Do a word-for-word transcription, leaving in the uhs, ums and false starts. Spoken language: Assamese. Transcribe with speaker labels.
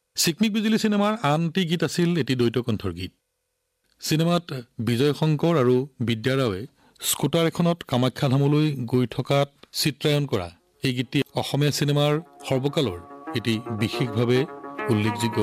Speaker 1: চিকমিক বিজুলী চিনেমাৰ আনটি গীত আছিল এটি দ্বৈত কণ্ঠৰ গীত চিনেমাত বিজয় শংকৰ আৰু বিদ্যা ৰাৱে স্কুটাৰ এখনত কামাখ্যা ধামলৈ গৈ থকাত চিত্ৰায়ন কৰা এই গীতটি অসমীয়া চিনেমাৰ সৰ্বকালৰ এটি বিশেষভাৱে উল্লেখযোগ্য